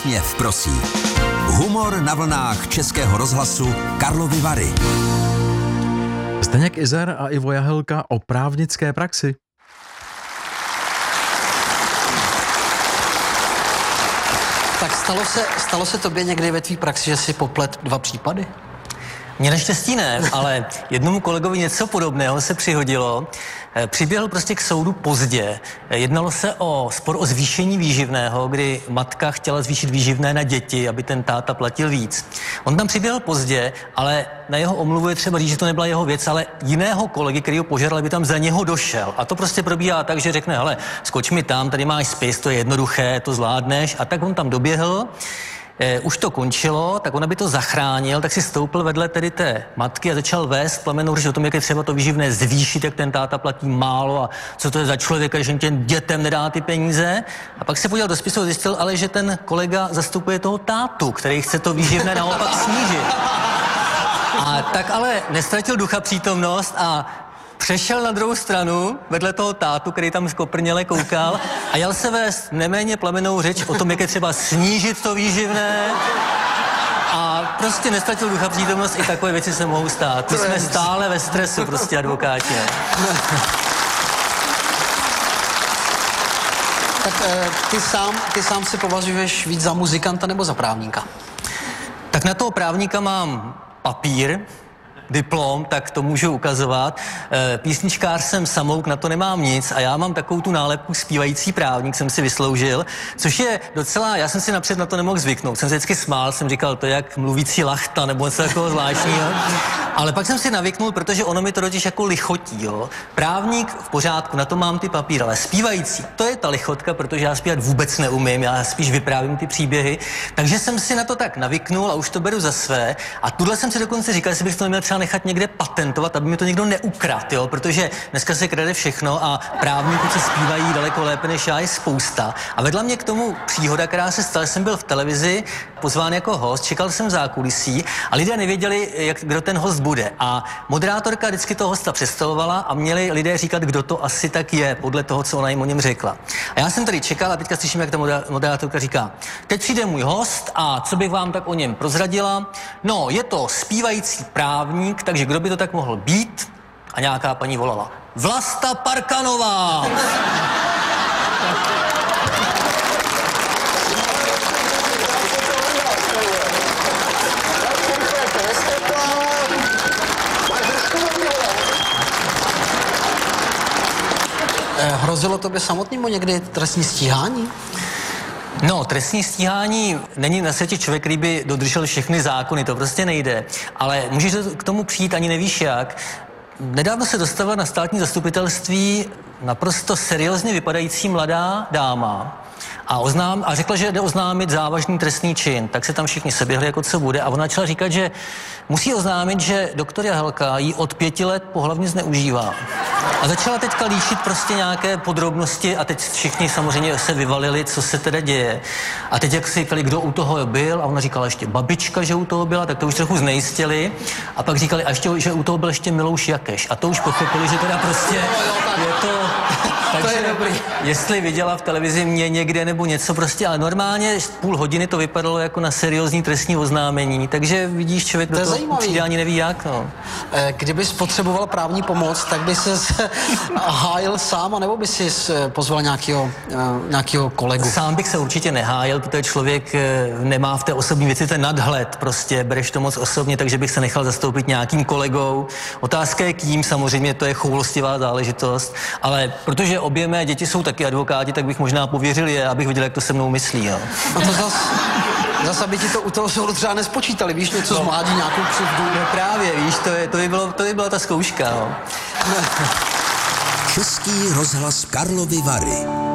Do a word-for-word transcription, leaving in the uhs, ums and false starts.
Úsměv prosí. Humor na vlnách Českého rozhlasu Karlovy Vary. Zdeněk Izer a Ivo Jahelka o právnické praxi. Tak stalo se, stalo se tobě někdy ve tvý praxi, že jsi poplet dva případy? Mně naštěstí ne, ale jednomu kolegovi něco podobného se přihodilo. Přiběhl prostě k soudu pozdě. Jednalo se o spor o zvýšení výživného, kdy matka chtěla zvýšit výživné na děti, aby ten táta platil víc. On tam přiběhl pozdě, ale na jeho omluvu je třeba říct, že to nebyla jeho věc, ale jiného kolegy, který ho požádal, aby tam za něho došel. A to prostě probíhá tak, že řekne, hele, skoč mi tam, tady máš spis, to je jednoduché, to zvládneš. A tak on tam doběhl. Eh, už to končilo, tak on, aby to zachránil, tak si stoupil vedle tedy té matky a začal vést plamenou řeč o tom, jak je třeba to výživné zvýšit, jak ten táta platí málo a co to je za člověka, že těm dětem nedá ty peníze. A pak se podíval do spisu a zjistil ale, že ten kolega zastupuje toho tátu, který chce to výživné naopak snížit. A tak ale nestratil ducha přítomnost a přešel na druhou stranu, vedle toho tátu, který tam skoprněle koukal a jel se vést neméně plamenou řeč o tom, jak je třeba snížit to výživné. A prostě nestratil ducha přítomnost, i takové věci se mohou stát. My jsme stále ve stresu, prostě advokáti. Tak ty sám, ty sám si považuješ víc za muzikanta nebo za právníka? Tak na toho právníka mám papír, diplom, tak to můžu ukazovat. E, písničkář jsem samouk, na to nemám nic a já mám takovou tu nálepku zpívající právník, jsem si vysloužil, což je docela, já jsem si napřed na to nemohl zvyknout. Jsem se vždycky smál, jsem říkal, to je jak mluvící lachta nebo něco takového zvláštního. Ale pak jsem si navyknul, protože ono mi to totiž jako lichotí, jo. Právník v pořádku, na to mám ty papír, ale zpívající, to je ta lichotka, protože já zpívat vůbec neumím, já spíš vyprávím ty příběhy. Takže jsem si na to tak navyknul a už to beru za své. A tuhle jsem si dokonce říkal, jestli bych to neměl třeba nechat někde patentovat, aby mi to někdo neukradl, jo, protože dneska se krade všechno a právníků, co zpívají daleko lépe než já, je spousta. A vedla mě k tomu příhoda, která se stala, jsem byl v televizi, pozván jako host, čekal jsem v zákulisí a lidé nevěděli, jak, kdo ten host bude. A moderátorka vždycky toho hosta představovala a měli lidé říkat, kdo to asi tak je, podle toho, co ona jim o něm řekla. A já jsem tady čekal a teďka slyším, jak ta moderátorka říká, teď přijde můj host a co bych vám tak o něm prozradila? No, je to zpívající právník, takže kdo by to tak mohl být? A nějaká paní volala, Vlasta Parkanová! Hrozilo tobě samotnému někdy trestní stíhání? No, trestní stíhání není na světě člověk, který by dodržel všechny zákony, to prostě nejde. Ale můžeš k tomu přijít, ani nevíš jak. Nedávno se dostavila na státní zastupitelství naprosto seriózně vypadající mladá dáma a, oznám, a řekla, že jde oznámit závažný trestný čin. Tak se tam všichni seběhli, jako co bude. A ona začala říkat, že musí oznámit, že doktor Jahelka jí od pěti let pohlavně zneužívá. A začala teďka líčit prostě nějaké podrobnosti a teď všichni samozřejmě se vyvalili, co se teda děje. A teď jak si říkali, kdo u toho byl, a ona říkala ještě babička, že u toho byla, tak to už trochu znejistili. A pak říkali, a ještě, že u toho byl ještě Milouš Jakeš. A to už pochopili, že teda prostě je to... Takže, to je dobrý. Jestli viděla v televizi mě někde nebo něco prostě, ale normálně půl hodiny to vypadalo jako na seriózní trestní oznámení, takže vidíš, člověk do toho přijde ani neví jak, no. Kdybys potřeboval právní pomoc, tak by ses hájil sám, anebo by si pozval nějakého, nějakého kolegu? Sám bych se určitě nehájil, protože člověk nemá v té osobní věci ten nadhled, prostě bereš to moc osobně, takže bych se nechal zastoupit nějakým kolegou. Otázka je kým, samozřejmě to je choulostivá záležitost, ale protože obě mé děti jsou taky advokáti, tak bych možná pověřil je, abych viděl, jak to se mnou myslí, jo. A to zas, zas aby ti to u toho soudu třeba nespočítali, víš, něco no. z mládí, nějakou křivdu. No právě, víš, to, je, to, by bylo, to by byla ta zkouška, no. Český rozhlas Karlovy Vary.